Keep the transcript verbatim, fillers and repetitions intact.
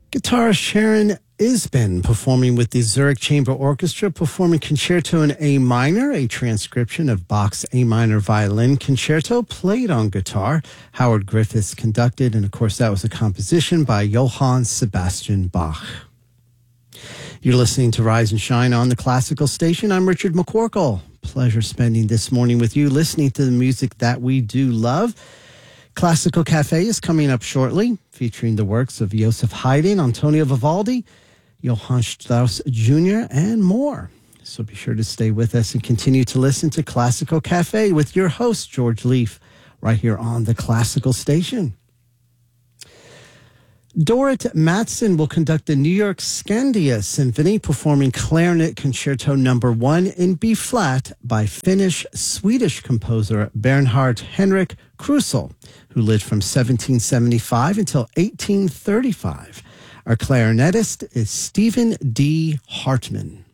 Guitarist Sharon Isbin performing with the Zurich Chamber Orchestra, performing Concerto in A minor, a transcription of Bach's A minor violin concerto played on guitar. Howard Griffiths conducted, and of course that was a composition by Johann Sebastian Bach. You're listening to Rise and Shine on the Classical Station. I'm Richard McCorkle. Pleasure spending this morning with you, listening to the music that we do love. Classical Cafe is coming up shortly, featuring the works of Joseph Haydn, Antonio Vivaldi, Johann Strauss Junior, and more. So be sure to stay with us and continue to listen to Classical Cafe with your host, George Leaf, right here on the Classical Station. Dorrit Mattson will conduct the New York Scandia Symphony, performing Clarinet Concerto Number One in B flat by Finnish-Swedish composer Bernhard Henrik Krusel, who lived from seventeen seventy-five until eighteen thirty-five. Our clarinetist is Stephen D. Hartman.